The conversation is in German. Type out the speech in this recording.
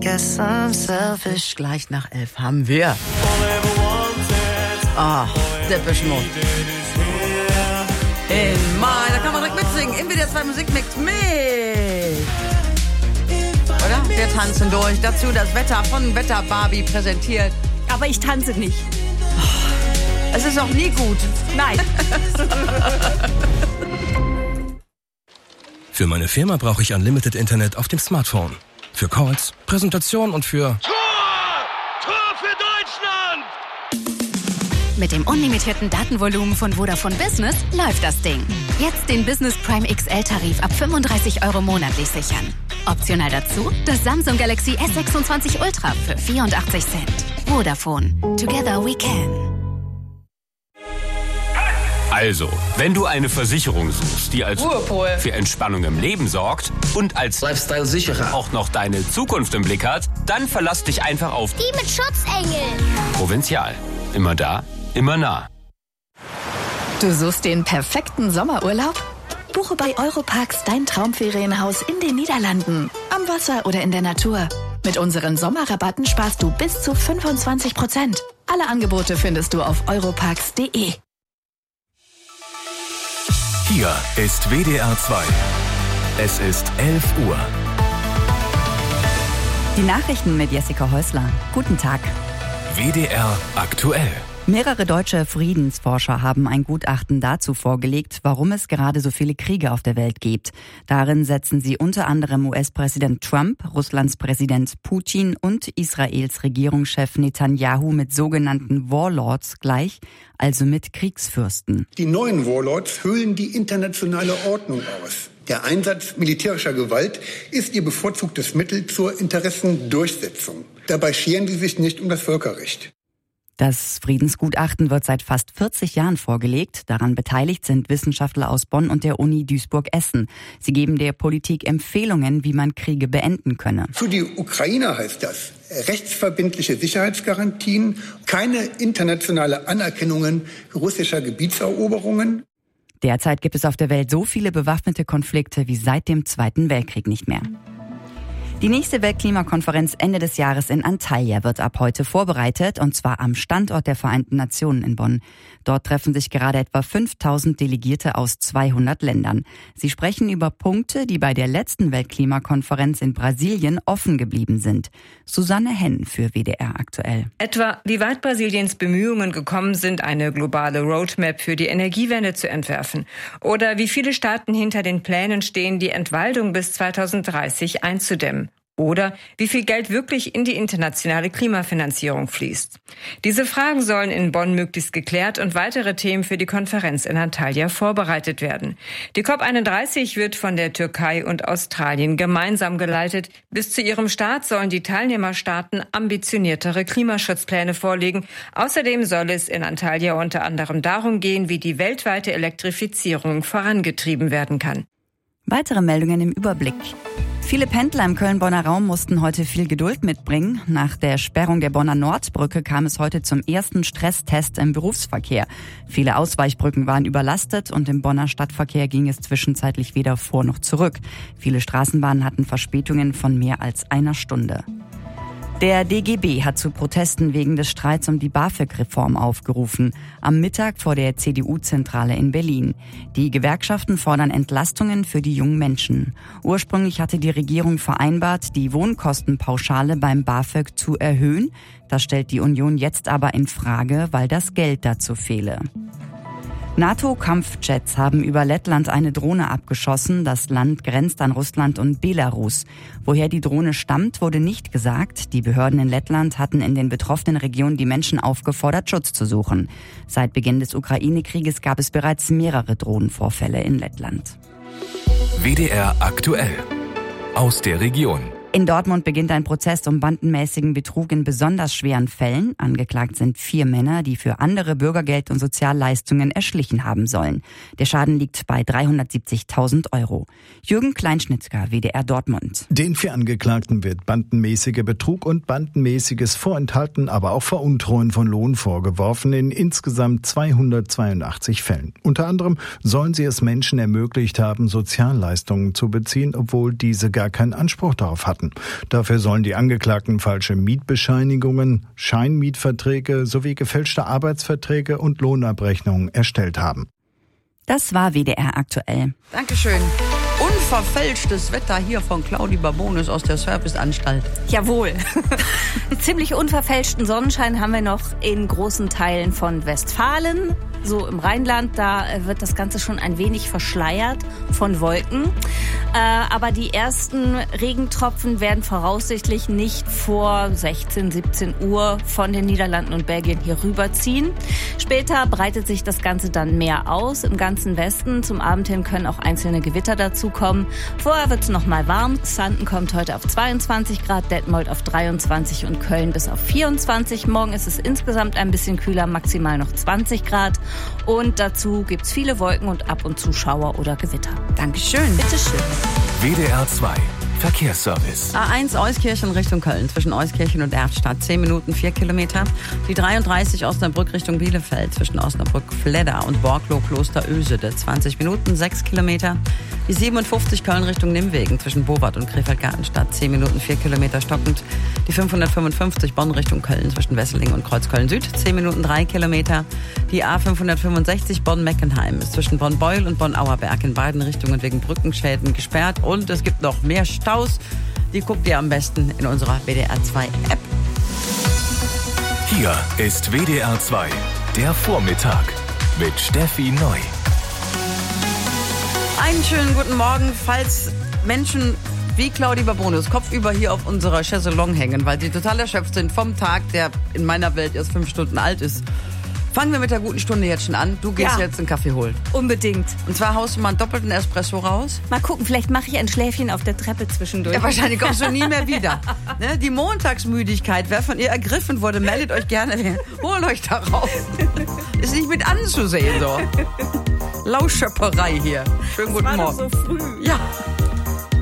guess I'm selfish. Gleich nach 11 haben wir. Depeche Mode. In Mai, da kann man direkt mitsingen. Im WDR 2 Musikmix mit. Oder? Wir tanzen durch. Dazu das Wetter von Wetter Barbie präsentiert. Aber ich tanze nicht. Es ist auch nie gut. Nein. Für meine Firma brauche ich Unlimited Internet auf dem Smartphone. Für Calls, Präsentation und für... Tor für Deutschland! Mit dem unlimitierten Datenvolumen von Vodafone Business läuft das Ding. Jetzt den Business Prime XL-Tarif ab 35 € monatlich sichern. Optional dazu das Samsung Galaxy S26 Ultra für 84 Cent. Vodafone. Together we can. Also, wenn du eine Versicherung suchst, die als Ruhepol für Entspannung im Leben sorgt und als Lifestyle-Sicherer auch noch deine Zukunft im Blick hat, dann verlass dich einfach auf die mit Schutzengel. Provinzial. Immer da, immer nah. Du suchst den perfekten Sommerurlaub? Buche bei Europarks dein Traumferienhaus in den Niederlanden, am Wasser oder in der Natur. Mit unseren Sommerrabatten sparst du bis zu 25%. Alle Angebote findest du auf europarks.de. Hier ist WDR 2. Es ist 11 Uhr. Die Nachrichten mit Jessica Häusler. Guten Tag. WDR aktuell. Mehrere deutsche Friedensforscher haben ein Gutachten dazu vorgelegt, warum es gerade so viele Kriege auf der Welt gibt. Darin setzen sie unter anderem US-Präsident Trump, Russlands Präsident Putin und Israels Regierungschef Netanyahu mit sogenannten Warlords gleich, also mit Kriegsfürsten. Die neuen Warlords höhlen die internationale Ordnung aus. Der Einsatz militärischer Gewalt ist ihr bevorzugtes Mittel zur Interessendurchsetzung. Dabei scheren sie sich nicht um das Völkerrecht. Das Friedensgutachten wird seit fast 40 Jahren vorgelegt. Daran beteiligt sind Wissenschaftler aus Bonn und der Uni Duisburg-Essen. Sie geben der Politik Empfehlungen, wie man Kriege beenden könne. Für die Ukrainer heißt das rechtsverbindliche Sicherheitsgarantien, keine internationale Anerkennungen russischer Gebietseroberungen. Derzeit gibt es auf der Welt so viele bewaffnete Konflikte wie seit dem Zweiten Weltkrieg nicht mehr. Die nächste Weltklimakonferenz Ende des Jahres in Antalya wird ab heute vorbereitet, und zwar am Standort der Vereinten Nationen in Bonn. Dort treffen sich gerade etwa 5000 Delegierte aus 200 Ländern. Sie sprechen über Punkte, die bei der letzten Weltklimakonferenz in Brasilien offen geblieben sind. Susanne Henn für WDR aktuell. Etwa, wie weit Brasiliens Bemühungen gekommen sind, eine globale Roadmap für die Energiewende zu entwerfen. Oder wie viele Staaten hinter den Plänen stehen, die Entwaldung bis 2030 einzudämmen. Oder wie viel Geld wirklich in die internationale Klimafinanzierung fließt. Diese Fragen sollen in Bonn möglichst geklärt und weitere Themen für die Konferenz in Antalya vorbereitet werden. Die COP31 wird von der Türkei und Australien gemeinsam geleitet. Bis zu ihrem Start sollen die Teilnehmerstaaten ambitioniertere Klimaschutzpläne vorlegen. Außerdem soll es in Antalya unter anderem darum gehen, wie die weltweite Elektrifizierung vorangetrieben werden kann. Weitere Meldungen im Überblick. Viele Pendler im Köln-Bonner Raum mussten heute viel Geduld mitbringen. Nach der Sperrung der Bonner Nordbrücke kam es heute zum ersten Stresstest im Berufsverkehr. Viele Ausweichbrücken waren überlastet und im Bonner Stadtverkehr ging es zwischenzeitlich weder vor noch zurück. Viele Straßenbahnen hatten Verspätungen von mehr als einer Stunde. Der DGB hat zu Protesten wegen des Streits um die BAföG-Reform aufgerufen. Am Mittag vor der CDU-Zentrale in Berlin. Die Gewerkschaften fordern Entlastungen für die jungen Menschen. Ursprünglich hatte die Regierung vereinbart, die Wohnkostenpauschale beim BAföG zu erhöhen. Das stellt die Union jetzt aber in Frage, weil das Geld dazu fehle. NATO-Kampfjets haben über Lettland eine Drohne abgeschossen. Das Land grenzt an Russland und Belarus. Woher die Drohne stammt, wurde nicht gesagt. Die Behörden in Lettland hatten in den betroffenen Regionen die Menschen aufgefordert, Schutz zu suchen. Seit Beginn des Ukraine-Krieges gab es bereits mehrere Drohnenvorfälle in Lettland. WDR aktuell. Aus der Region. In Dortmund beginnt ein Prozess um bandenmäßigen Betrug in besonders schweren Fällen. Angeklagt sind 4 Männer, die für andere Bürgergeld und Sozialleistungen erschlichen haben sollen. Der Schaden liegt bei 370.000 €. Jürgen Kleinschnitzker, WDR Dortmund. Den 4 Angeklagten wird bandenmäßiger Betrug und bandenmäßiges Vorenthalten, aber auch Veruntreuen von Lohn vorgeworfen in insgesamt 282 Fällen. Unter anderem sollen sie es Menschen ermöglicht haben, Sozialleistungen zu beziehen, obwohl diese gar keinen Anspruch darauf hatten. werden. Dafür sollen die Angeklagten falsche Mietbescheinigungen, Scheinmietverträge sowie gefälschte Arbeitsverträge und Lohnabrechnungen erstellt haben. Das war WDR aktuell. Dankeschön. Unverfälschtes Wetter hier von Claudi Barbonis aus der Serviceanstalt. Jawohl. Ziemlich unverfälschten Sonnenschein haben wir noch in großen Teilen von Westfalen. So im Rheinland, da wird das Ganze schon ein wenig verschleiert von Wolken. Aber die ersten Regentropfen werden voraussichtlich nicht vor 16, 17 Uhr von den Niederlanden und Belgien hier rüberziehen. Später breitet sich das Ganze dann mehr aus im ganzen Westen. Zum Abend hin können auch einzelne Gewitter dazukommen. Vorher wird es noch mal warm. Xanten kommt heute auf 22 Grad, Detmold auf 23 und Köln bis auf 24. Morgen ist es insgesamt ein bisschen kühler, maximal noch 20 Grad. Und dazu gibt's viele Wolken und ab und zu Schauer oder Gewitter. Dankeschön. Bitteschön. WDR 2 Verkehrsservice. A1 Euskirchen Richtung Köln, zwischen Euskirchen und Erftstadt, 10 Minuten, 4 Kilometer. Die 33 Osnabrück Richtung Bielefeld, zwischen Osnabrück, Fledder und Borkloh, Kloster Ösede, 20 Minuten, 6 Kilometer. Die 57 Köln Richtung Nimwegen, zwischen Bowart und Krefeld-Gartenstadt, 10 Minuten, 4 Kilometer stockend. Die 555 Bonn Richtung Köln, zwischen Wesseling und Kreuzköln Süd, 10 Minuten, 3 Kilometer. Die A565 Bonn-Meckenheim ist zwischen Bonn-Beuel und Bonn-Auerberg in beiden Richtungen wegen Brückenschäden gesperrt. Und es gibt noch mehr Staus. Die guckt ihr am besten in unserer WDR 2 App. Hier ist WDR 2, der Vormittag mit Steffi Neu. Einen schönen guten Morgen, falls Menschen wie Claudi Barbonis kopfüber hier auf unserer Chaiselong hängen, weil sie total erschöpft sind vom Tag, der in meiner Welt erst 5 Stunden alt ist. Fangen wir mit der guten Stunde jetzt schon an. Du gehst jetzt einen Kaffee holen. Unbedingt. Und zwar haust du mal einen doppelten Espresso raus. Mal gucken, vielleicht mache ich ein Schläfchen auf der Treppe zwischendurch. Ja, wahrscheinlich kommst du nie mehr wieder. Ne? Die Montagsmüdigkeit, wer von ihr ergriffen wurde, meldet euch gerne. Holt euch da raus. Ist nicht mit anzusehen so. Lauschöpperei hier. Schönen guten Morgen. Das war doch so früh. Ja.